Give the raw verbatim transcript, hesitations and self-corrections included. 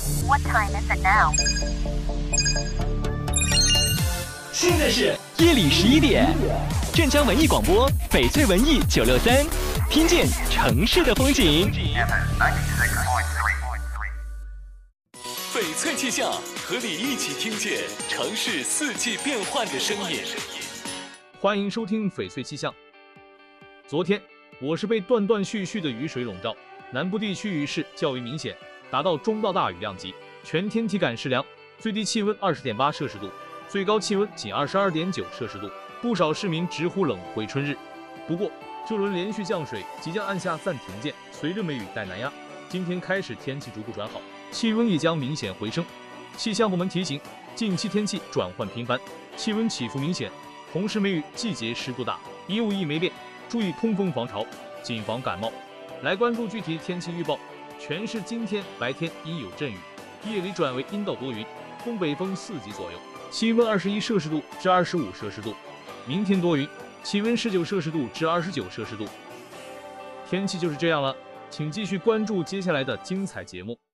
What time is it now? 现在是夜里十一点，镇江文艺广播，翡翠文艺九六三，听见城市的风景。翡翠气象，和你一起听见城市四季变换的声音。 欢迎收听翡翠气象。昨天我是被断断续续的雨水笼罩，南部地区雨势较为明显，达到中到大雨量级，全天体感适凉，最低气温 二十点八摄氏度，最高气温仅 二十二点九摄氏度，不少市民直呼冷回春日。不过这轮连续降水即将按下暂停键，随着梅雨带南压，今天开始天气逐步转好，气温也将明显回升。气象部门提醒，近期天气转换频繁，气温起伏明显，同时梅雨季节湿度大，衣物易霉变，注意通风防潮，谨防感冒。来关注具体天气预报，全市今天白天阴有阵雨，夜里转为阴到多云，东北风四级左右，气温二十一摄氏度至二十五摄氏度。明天多云，气温十九摄氏度至二十九摄氏度。天气就是这样了，请继续关注接下来的精彩节目。